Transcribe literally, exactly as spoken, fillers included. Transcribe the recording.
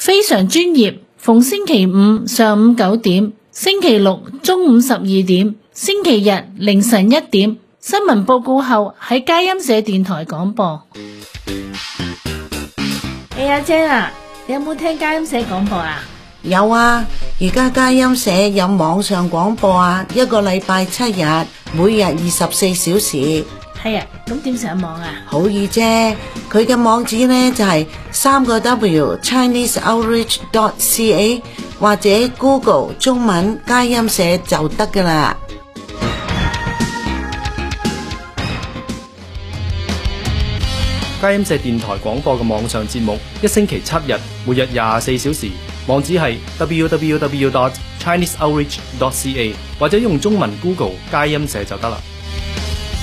非常專業，逢星期五上午九點，星期六中午十二點，星期日凌晨一點，新聞報告後喺佳音社電台廣播。哎呀，姐啊，你有冇聽佳音社廣播啊？ 有啊，而家佳音社有網上廣播啊，一個禮拜七日，每日二十四小時。 係啊，咁點上網啊？ 好易啫，佢嘅網址呢就係三個 W Chinese Outreach dot C A 或者 Google 中文佳音社就得噶啦。 佳音社電台廣播嘅網上節目，一星期七日，每日廿四小時，網址係 W W W dot Chinese Outreach dot C A 或者用中文 Google 佳音社就得啦。